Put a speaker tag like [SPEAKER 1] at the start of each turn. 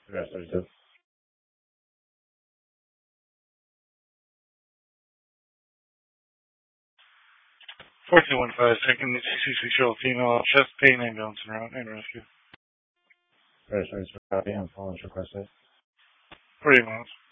[SPEAKER 1] Yes, 32.
[SPEAKER 2] 1415, taking the CCC show female chest pain ambulance and route and rescue.
[SPEAKER 1] Registered for copy and phone requested.
[SPEAKER 2] 48 minutes.